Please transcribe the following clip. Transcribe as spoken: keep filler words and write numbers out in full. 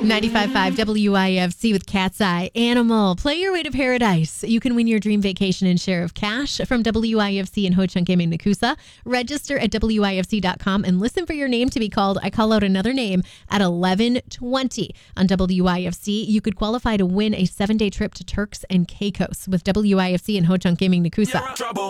ninety-five point five W I F C with Cat's Eye. Animal. Play your way to paradise. You can win your dream vacation and share of cash from W I F C and Ho Chunk Gaming Nakusa. Register at W I F C dot com and listen for your name to be called. I call out another name at eleven twenty on W I F C. You could qualify to win a seven-day trip to Turks and Caicos with W I F C and Ho Chunk Gaming Nakusa.